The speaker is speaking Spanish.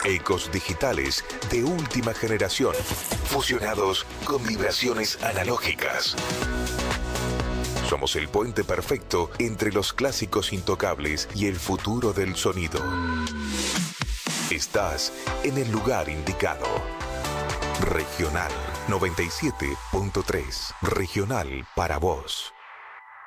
Ecos digitales de última generación, fusionados con vibraciones analógicas. Somos el puente perfecto entre los clásicos intocables y el futuro del sonido. Estás en el lugar indicado. Regional 97.3. Regional para vos.